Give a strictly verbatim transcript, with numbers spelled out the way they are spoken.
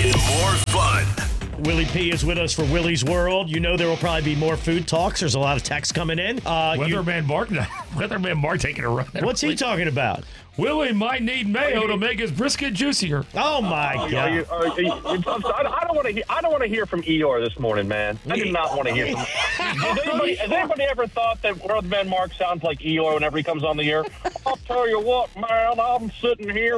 more fun. Willie P is with us for Willie's World. You know there will probably be more food talks. There's a lot of texts coming in. Uh, you- Weatherman Mark, Weatherman Mark taking a run. What's he talking about? Willie might need mayo to make his brisket juicier. Oh my Are God! you, are you, I don't want to hear. I don't want to hear from Eeyore this morning, man. I do not want to hear from. Has anybody, has anybody ever thought that Weatherman Mark sounds like Eeyore whenever he comes on the air? I'll tell you what, man. I'm sitting here